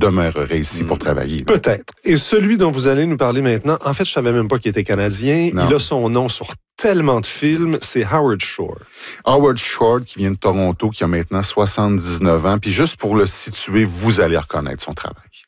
demeurerai ici pour travailler. Peut-être. Et celui dont vous allez nous parler maintenant, en fait, je savais même pas qu'il était canadien. Non. Il a son nom sur tellement de films, c'est Howard Shore. Howard Shore, qui vient de Toronto, qui a maintenant 79 ans. Puis juste pour le situer, vous allez reconnaître son travail.